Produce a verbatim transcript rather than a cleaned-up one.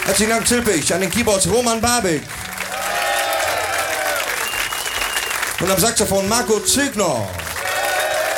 Herzlichen Dank, Zülpich. An den Keyboards Roman Babik. Und am Saxophon Marco Zügner.